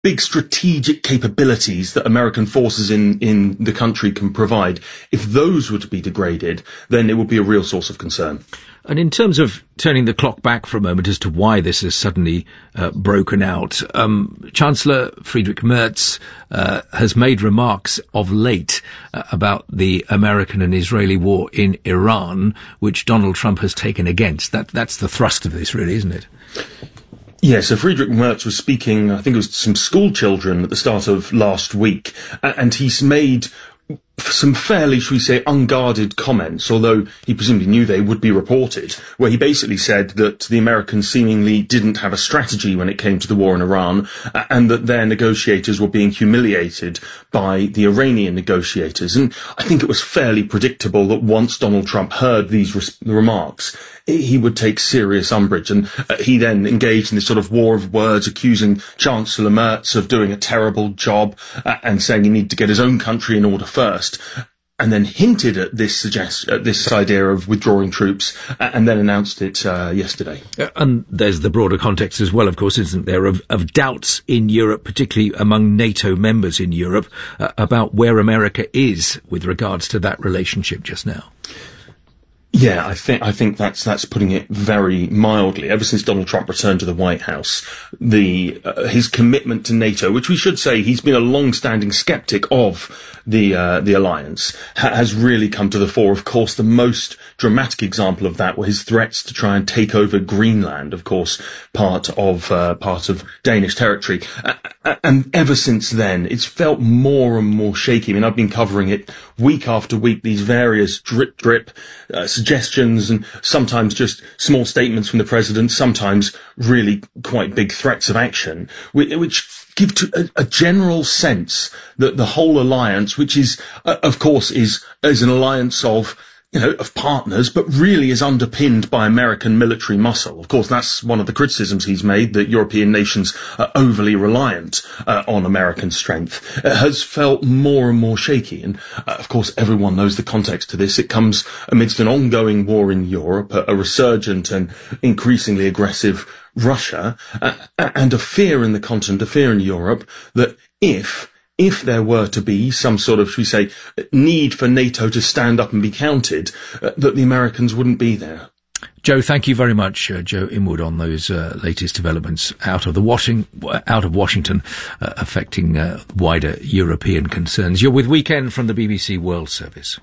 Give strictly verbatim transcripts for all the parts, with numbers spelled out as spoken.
big strategic capabilities that American forces in, in the country can provide, if those were to be degraded, then it would be a real source of concern. And in terms of turning the clock back for a moment as to why this has suddenly uh, broken out, um, Chancellor Friedrich Merz uh, has made remarks of late uh, about the American and Israeli war in Iran, which Donald Trump has taken against. That That's the thrust of this, really, isn't it? Yeah, so Friedrich Merz was speaking, I think it was to some school children at the start of last week, and he's made some fairly, shall we say, unguarded comments, although he presumably knew they would be reported, where he basically said that the Americans seemingly didn't have a strategy when it came to the war in Iran, and that their negotiators were being humiliated by the Iranian negotiators. And I think it was fairly predictable that once Donald Trump heard these res- remarks, he would take serious umbrage, and uh, he then engaged in this sort of war of words, accusing Chancellor Merz of doing a terrible job uh, and saying he needed to get his own country in order first, and then hinted at this suggest at this idea of withdrawing troops, uh, and then announced it uh, yesterday. Uh, and there's the broader context as well, of course, isn't there, of, of doubts in Europe, particularly among NATO members in Europe, uh, about where America is with regards to that relationship just now. Yeah, I think I think that's that's putting it very mildly. Ever since Donald Trump returned to the White House, the uh, his commitment to NATO, which we should say he's been a long-standing skeptic of the uh, the alliance, ha- has really come to the fore. Of course, the most dramatic example of that were his threats to try and take over Greenland, of course, part of uh, part of Danish territory. Uh, and ever since then, it's felt more and more shaky. I mean, I've been covering it week after week. These various drip drip. Uh, suggestions and sometimes just small statements from the president, sometimes really quite big threats of action, which give to a, a general sense that the whole alliance, which is, uh, of course, is, is an alliance of, you know, of partners, but really is underpinned by American military muscle. Of course, that's one of the criticisms he's made, that European nations are overly reliant uh, on American strength. It has felt more and more shaky. And, uh, of course, everyone knows the context to this. It comes amidst an ongoing war in Europe, a, a resurgent and increasingly aggressive Russia, uh, and a fear in the continent, a fear in Europe, that if If there were to be some sort of, should we say, need for NATO to stand up and be counted, uh, that the Americans wouldn't be there. Joe, thank you very much, uh, Joe Inwood, on those uh, latest developments out of the Washing- out of Washington, uh, affecting uh, wider European concerns. You're with Weekend from the B B C World Service.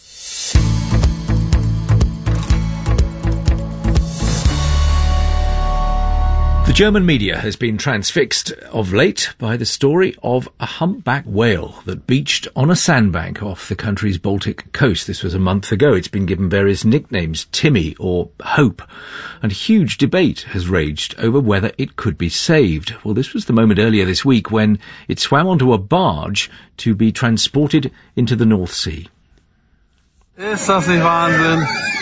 The German media has been transfixed of late by the story of a humpback whale that beached on a sandbank off the country's Baltic coast. This was a month ago. It's been given various nicknames, Timmy or Hope, and huge debate has raged over whether it could be saved. Well, this was the moment earlier this week when it swam onto a barge to be transported into the North Sea. Ist das nicht Wahnsinn?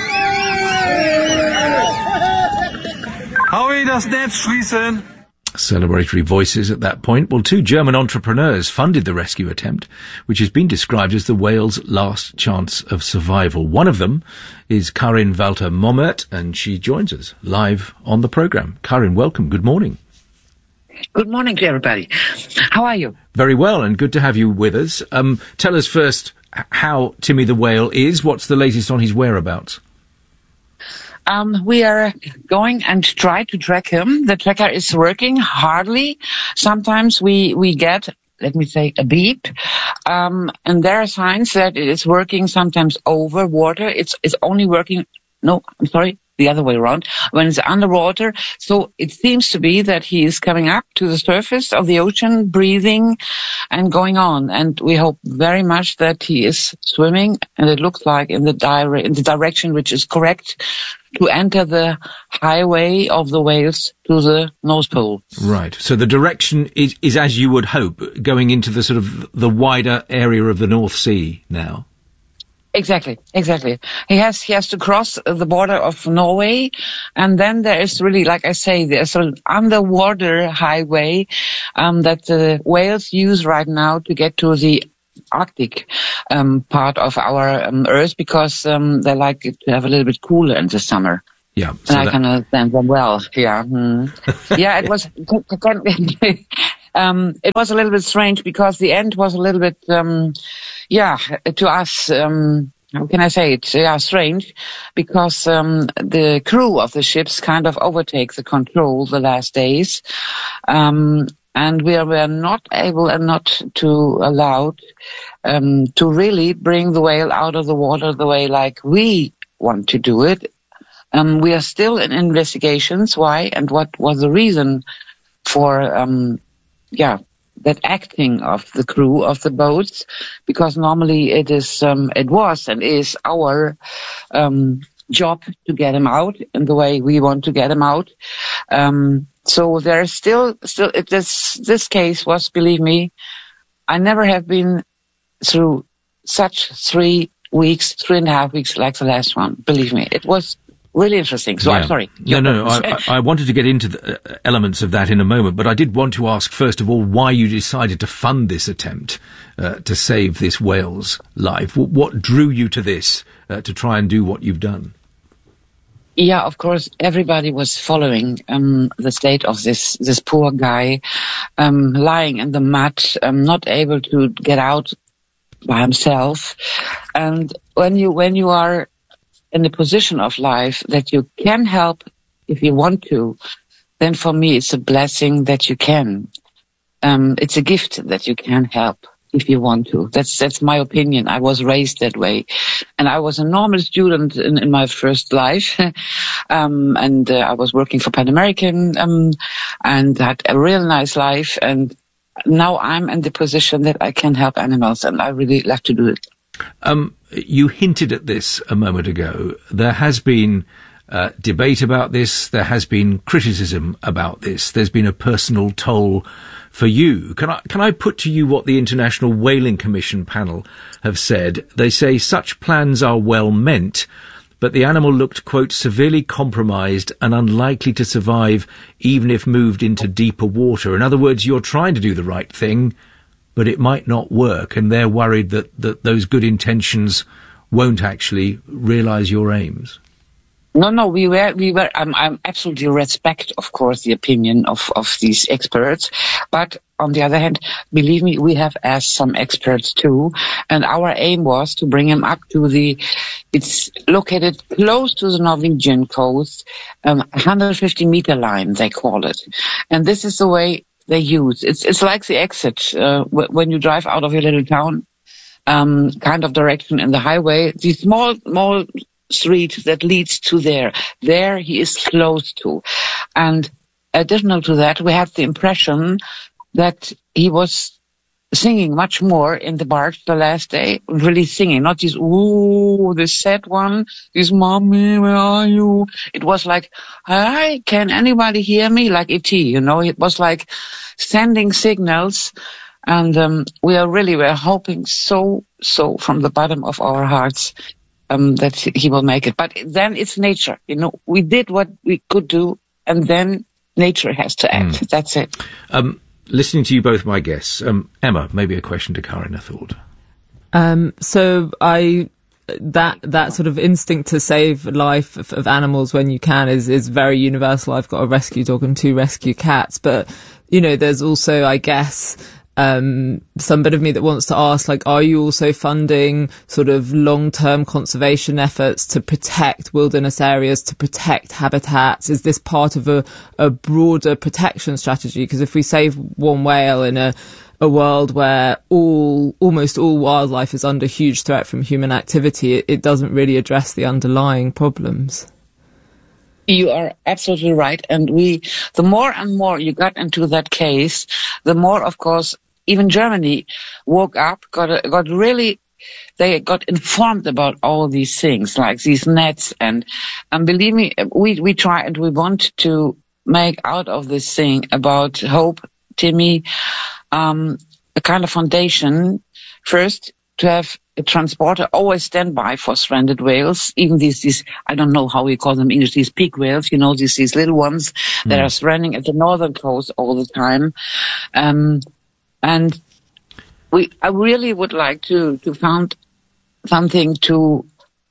Howie, das Netz schließen. Celebratory voices at that point. Well, two German entrepreneurs funded the rescue attempt, which has been described as the whale's last chance of survival. One of them is Karin Walter Mommert, and she joins us live on the programme. Karin, welcome. Good morning. Good morning to everybody. How are you? Very well, and good to have you with us. Um, tell us first how Timmy the whale is. What's the latest on his whereabouts? Um, we are going and try to track him. The tracker is working hardly. Sometimes we, we get, let me say, a beep. Um, and there are signs that it is working sometimes over water. It's, it's only working, no, I'm sorry, the other way around, when it's underwater. So it seems to be that he is coming up to the surface of the ocean, breathing and going on. And we hope very much that he is swimming, and it looks like in the, dire- in the direction which is correct to enter the highway of the whales to the North Pole. Right. So the direction is, is as you would hope, going into the sort of the wider area of the North Sea now. Exactly, exactly. He has, he has to cross the border of Norway, and then there is really, like I say, there's an underwater highway, um, that the whales use right now to get to the Arctic, um, part of our um, Earth, because, um, they like it to have a little bit cooler in the summer. Yeah. So and I that... can understand them well. Yeah. Mm. yeah, it was, um, it was a little bit strange because the end was a little bit, um, yeah, to us, um, how can I say it? Yeah, strange, because um, the crew of the ships kind of overtake the control the last days, um, and we were not able and not to allowed um, to really bring the whale out of the water the way like we want to do it. Um, we are still in investigations. Why and what was the reason for, um, yeah, that acting of the crew of the boats? Because normally it is, um, it was and is our um, job to get him out in the way we want to get him out. Um, so there is still, still it, this this case was, believe me, I never have been through such three weeks, three and a half weeks like the last one. Believe me, it was really interesting. So yeah. I'm sorry. No, no, no. I, I wanted to get into the uh, elements of that in a moment, but I did want to ask, first of all, why you decided to fund this attempt uh, to save this whale's life. W- what drew you to this, uh, to try and do what you've done? Yeah, of course, everybody was following um, the state of this this poor guy, um, lying in the mud, um, not able to get out by himself. And when you when you are in the position of life that you can help if you want to, then for me it's a blessing that you can. Um, it's a gift that you can help if you want to. That's that's my opinion. I was raised that way, and I was a normal student in, in my first life, um, and uh, I was working for Pan American, um, and had a real nice life. And now I'm in the position that I can help animals, and I really love to do it. Um, you hinted at this a moment ago. There has been uh, debate about this. There has been criticism about this. There's been a personal toll for you. Can I, can I put to you what the International Whaling Commission panel have said? They say such plans are well meant, but the animal looked, quote, severely compromised and unlikely to survive even if moved into deeper water. In other words, you're trying to do the right thing, but it might not work, and they're worried that, that those good intentions won't actually realise your aims. No, no, we were, we were, I'm, I'm absolutely respect, of course, the opinion of, of these experts. But on the other hand, believe me, we have asked some experts too. And our aim was to bring him up to the, it's located close to the Norwegian coast, um, one hundred fifty meter line, they call it. And this is the way they use. It's, it's like the exit, uh, w- when you drive out of your little town, um, kind of direction in the highway, the small, small, street that leads to there. There he is close to. And additional to that, we had the impression that he was singing much more in the barge the last day, really singing, not this, ooh, this sad one, this mommy, where are you? It was like, hi, can anybody hear me? Like E T, you know, it was like sending signals. And um, we are really, we're hoping so, so from the bottom of our hearts Um, that he will make it. But then it's nature. You know, we did what we could do, and then nature has to act. Mm. That's it. Um, listening to you both, my guests, um, Emma, maybe a question to Karin, I thought. Um, so I, that, that sort of instinct to save life of, of animals when you can is, is very universal. I've got a rescue dog and two rescue cats, but, you know, there's also, I guess, Um, some bit of me that wants to ask, like, are you also funding sort of long-term conservation efforts to protect wilderness areas, to protect habitats? Is this part of a, a broader protection strategy? Because if we save one whale in a, a world where all, almost all wildlife is under huge threat from human activity, it, it doesn't really address the underlying problems. You are absolutely right. And we, the more and more you got into that case, the more, of course, even Germany woke up, got got really, they got informed about all these things, like these nets. And, and believe me, we, we try and we want to make out of this thing about hope, Timmy, um, a kind of foundation. First, to have a transporter always stand by for stranded whales, even these, these, I don't know how we call them in English, these pig whales, you know, these, these little ones mm. that are stranding at the northern coast all the time. Um, and we, I really would like to, to found something to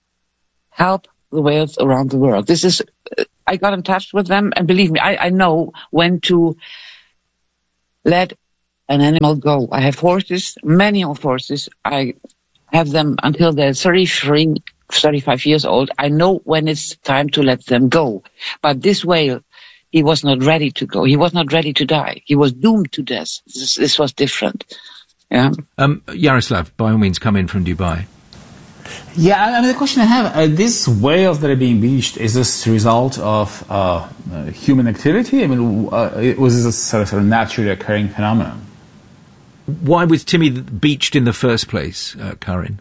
help the whales around the world. This is, I got in touch with them, and believe me, I, I know when to let an animal go. I have horses, many of horses. I have them until they're thirty-three, thirty-five years old. I know when it's time to let them go. But this whale, he was not ready to go. He was not ready to die. He was doomed to death. This, this was different. Yeah. Um, Yaroslav, by all means, come in from Dubai. Yeah, I mean, the question I have, uh, these whales that are being beached, is this a result of uh, uh, human activity? I mean, uh, was this a sort of, sort of naturally occurring phenomenon? Why was Timmy beached in the first place, uh, Karin?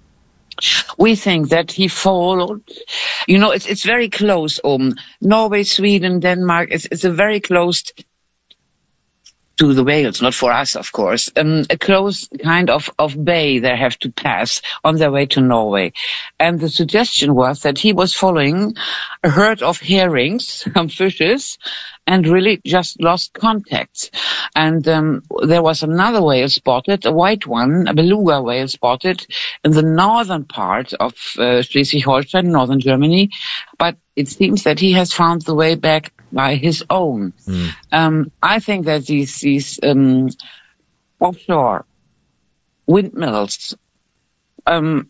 We think that he followed, you know, it's it's very close. Um, Norway, Sweden, Denmark, it's, it's a very close to the whales, not for us, of course. Um, a close kind of, of bay they have to pass on their way to Norway. And the suggestion was that he was following a herd of herrings, some fishes, and really just lost contact. And um, there was another whale spotted, a white one, a beluga whale spotted in the northern part of uh, Schleswig-Holstein, northern Germany. But it seems that he has found the way back by his own. Mm. Um, I think that these, these um, offshore windmills, um,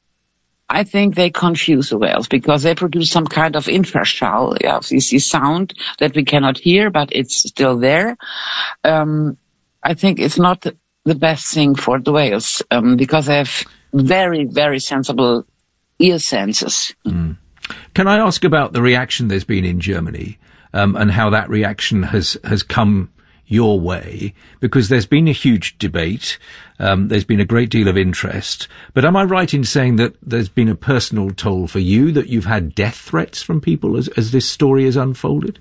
I think they confuse the whales because they produce some kind of infrasound, yeah, this is sound that we cannot hear, but it's still there. Um, I think it's not the best thing for the whales um, because they have very, very sensible ear senses. Mm. Can I ask about the reaction there's been in Germany um, and how that reaction has, has come your way? Because there's been a huge debate. Um, there's been a great deal of interest. But am I right in saying that there's been a personal toll for you, that you've had death threats from people as, as this story has unfolded?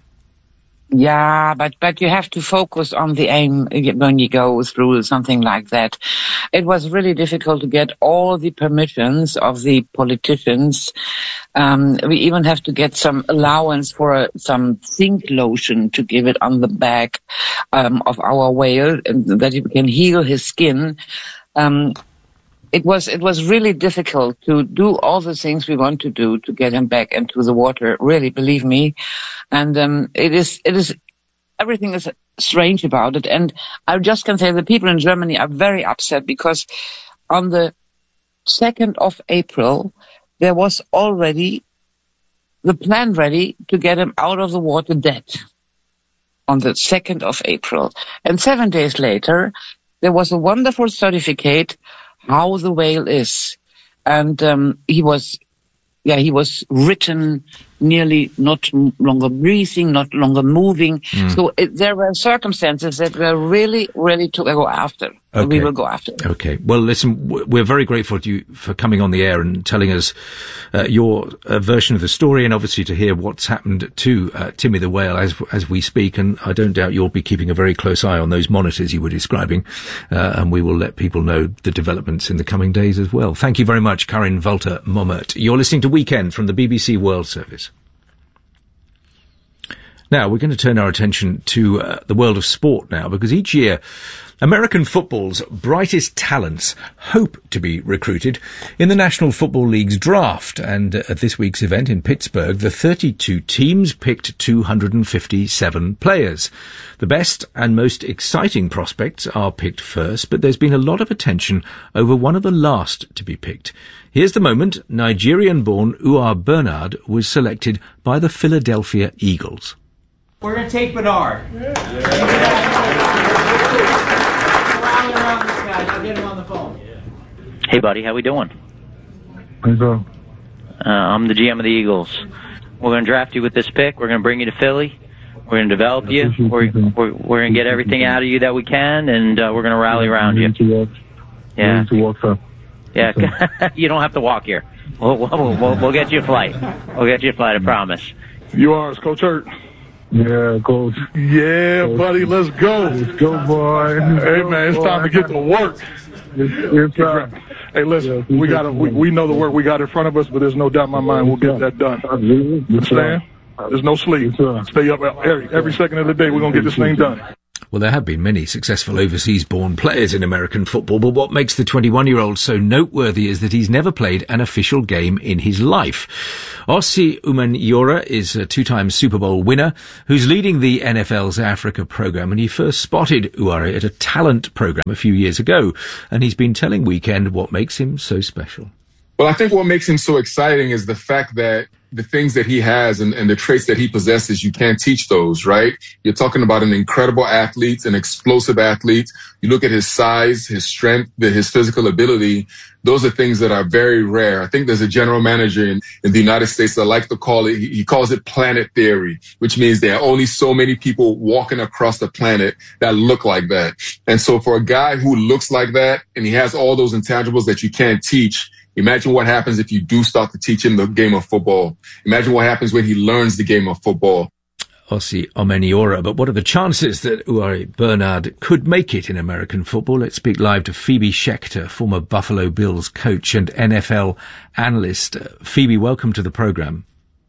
Yeah, but, but you have to focus on the aim when you go through something like that. It was really difficult to get all the permissions of the politicians. Um, we even have to get some allowance for a, some zinc lotion to give it on the back um, of our whale, and that it can heal his skin. Um, It was, it was really difficult to do all the things we want to do to get him back into the water, really, believe me. And, um, it is, it is, everything is strange about it. And I just can say the people in Germany are very upset because on the second of April, there was already the plan ready to get him out of the water dead on the second of April. And seven days later, there was a wonderful certificate how the whale is. And um, he was, yeah, he was written nearly not m- longer breathing, not longer moving. Mm. So it, there were circumstances that were really, really to go after. Okay. We will go after. Okay. Well, listen, we're very grateful to you for coming on the air and telling us uh, your uh, version of the story, and obviously to hear what's happened to uh, Timmy the whale as as we speak. And I don't doubt you'll be keeping a very close eye on those monitors you were describing, uh, and we will let people know the developments in the coming days as well. Thank you very much, Karin Walter-Mommert. You're listening to Weekend from the B B C World Service. Now, we're going to turn our attention to uh, the world of sport now, because each year American football's brightest talents hope to be recruited in the National Football League's draft. And uh, at this week's event in Pittsburgh, the thirty-two teams picked two hundred fifty-seven players. The best and most exciting prospects are picked first, but there's been a lot of attention over one of the last to be picked. Here's the moment Nigerian-born Uar Bernard was selected by the Philadelphia Eagles. We're going to take Bernard. Yeah. Around this guy. I'll get him on the phone. Hey, buddy. How we doing? What's up? Uh, I'm the G M of the Eagles. We're going to draft you with this pick. We're going to bring you to Philly. We're going to develop you. We're, we're, we're going to get everything out of you that we can, and uh, we're going to rally around you. Yeah. Yeah. You don't have to walk here. We'll, we'll, we'll, we'll get you a flight. We'll get you a flight, I promise. You are, it's Coach Hurt. Yeah, Coach. Yeah, Coach. Buddy, let's go. Let's go, boy. Let's hey, go, man, it's boy. time to get to work. It's, it's right. Hey, listen, yeah, we got to. We, we know the work we got in front of us, but there's no doubt in my mind we'll get that done. Understand? There's no sleep. Stay up every, every second of the day. We're gonna get this thing done. Well, there have been many successful overseas-born players in American football, but what makes the twenty-one-year-old so noteworthy is that he's never played an official game in his life. Osi Umenyiora is a two-time Super Bowl winner who's leading the N F L's Africa program, and he first spotted Uwari at a talent program a few years ago, and he's been telling Weekend what makes him so special. Well, I think what makes him so exciting is the fact that the things that he has and, and the traits that he possesses, you can't teach those, right? You're talking about an incredible athlete, an explosive athlete. You look at his size, his strength, his physical ability. Those are things that are very rare. I think there's a general manager in, in the United States that like to call it, he calls it planet theory, which means there are only so many people walking across the planet that look like that. And so for a guy who looks like that and he has all those intangibles that you can't teach, imagine what happens if you do start to teach him the game of football. Imagine what happens when he learns the game of football. Osi Umenyiora, but what are the chances that Uwari Bernard could make it in American football? Let's speak live to Phoebe Schechter, former Buffalo Bills coach and N F L analyst. Uh, Phoebe, welcome to the program.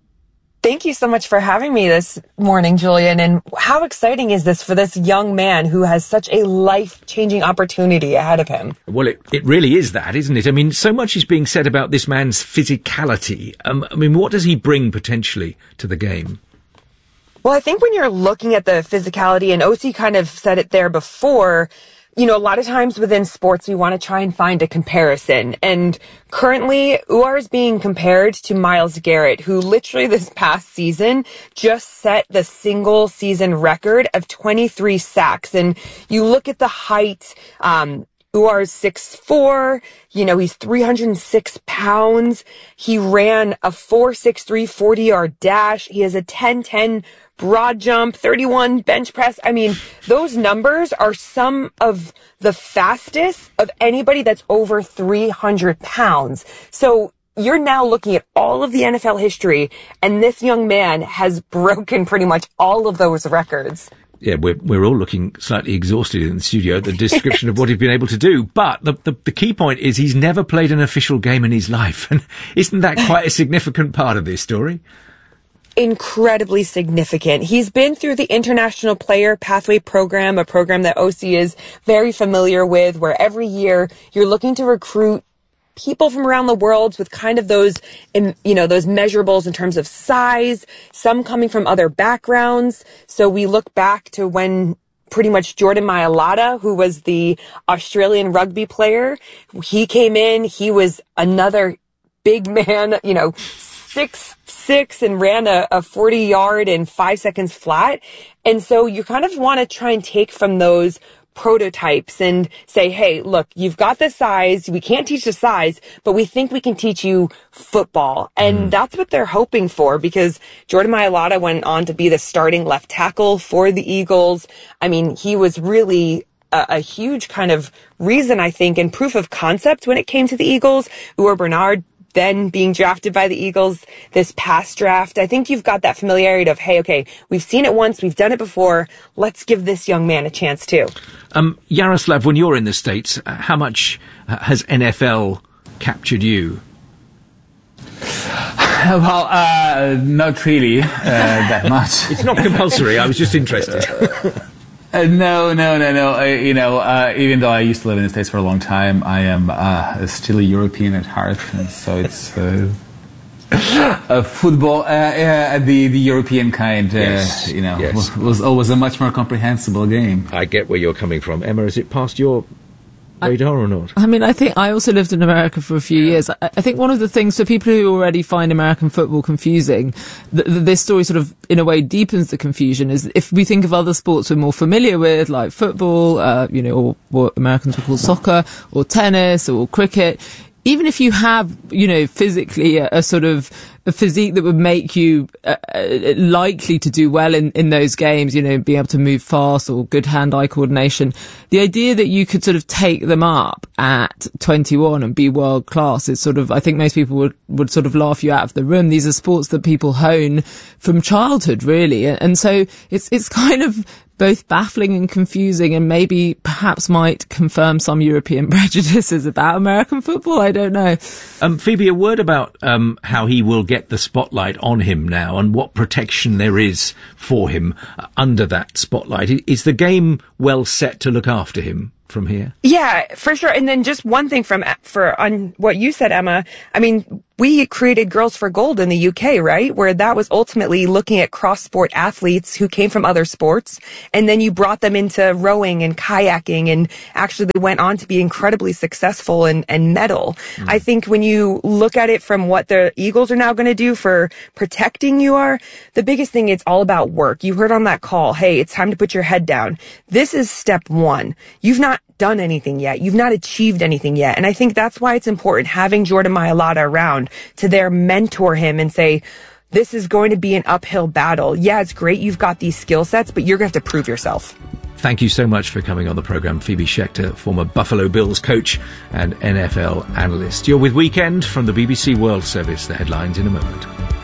Thank you so much for having me this morning, Julian. And how exciting is this for this young man who has such a life-changing opportunity ahead of him? Well, it, it really is that, isn't it? I mean, so much is being said about this man's physicality. Um, I mean, what does he bring potentially to the game? Well, I think when you're looking at the physicality, and Osi kind of said it there before, you know, a lot of times within sports, we want to try and find a comparison. And currently, Uwar is being compared to Myles Garrett, who literally this past season just set the single season record of twenty-three sacks. And you look at the height, um, Uwar is six foot four, you know, he's three hundred six pounds. He ran a four six three forty-yard dash. He has a ten ten broad jump, thirty-one bench press. I mean, those numbers are some of the fastest of anybody that's over three hundred pounds. So you're now looking at all of the N F L history, and this young man has broken pretty much all of those records. Yeah, we're, we're all looking slightly exhausted in the studio at the description of what he's been able to do. But the, the, the key point is he's never played an official game in his life. And isn't that quite a significant part of this story? Incredibly significant. He's been through the International Player Pathway Program, a program that Osi is very familiar with, where every year you're looking to recruit people from around the world with kind of those, you know, those measurables in terms of size, some coming from other backgrounds. So we look back to when pretty much Jordan Mailata, who was the Australian rugby player, he came in, he was another big man, you know, six six and ran a, a forty yard in five seconds flat. And so you kind of want to try and take from those prototypes and say, hey, look, you've got the size. We can't teach the size, but we think we can teach you football. And mm. that's what they're hoping for, because Jordan Mailata went on to be the starting left tackle for the Eagles. I mean, he was really a, a huge kind of reason, I think, and proof of concept when it came to the Eagles. Uwar Bernard then being drafted by the Eagles this past draft. I think you've got that familiarity of, hey, okay, we've seen it once, we've done it before, let's give this young man a chance too. Um, Yaroslav, when you're in the States, how much has N F L captured you? Well, uh, not really uh, that much. It's not compulsory, I was just interested. Uh, no, no, no, no. Uh, you know, uh, even though I used to live in the States for a long time, I am uh, still a European at heart, and so it's uh, uh, football, uh, uh, the the European kind. Uh, yes, you know, yes. was, was always a much more comprehensible game. I get where you're coming from, Emma. Is it past your radar or not? I mean, I think I also lived in America for a few years. I, I think one of the things for people who already find American football confusing, th- th- this story sort of, in a way, deepens the confusion. Is if we think of other sports we're more familiar with, like football, uh, you know, or what Americans would call soccer, or tennis, or cricket. Even if you have, you know, physically a, a sort of a physique that would make you uh, uh, likely to do well in, in those games, you know, being able to move fast or good hand-eye coordination, the idea that you could sort of take them up at twenty-one and be world class is sort of, I think most people would, would sort of laugh you out of the room. These are sports that people hone from childhood, really. And, and so it's, it's kind of both baffling and confusing, and maybe perhaps might confirm some European prejudices about American football. I don't know. Um, Phoebe, a word about um, how he will get the spotlight on him now and what protection there is for him uh, under that spotlight. Is the game well set to look after him from here? Yeah, for sure. And then just one thing from for on what you said, Emma. I mean, we created Girls for Gold in the U K, right? Where that was ultimately looking at cross-sport athletes who came from other sports. And then you brought them into rowing and kayaking, and actually they went on to be incredibly successful and, and medal. Mm. I think when you look at it from what the Eagles are now going to do for protecting you are, the biggest thing, it's all about work. You heard on that call, hey, it's time to put your head down. This is step one. You've not done anything yet. You've not achieved anything yet. And I think that's why it's important having Jordan Mailata around to there mentor him and say, this is going to be an uphill battle. Yeah, it's great you've got these skill sets, but you're going to have to prove yourself. Thank you so much for coming on the programme, Phoebe Schechter, former Buffalo Bills coach and N F L analyst. You're with Weekend from the B B C World Service. The headlines in a moment.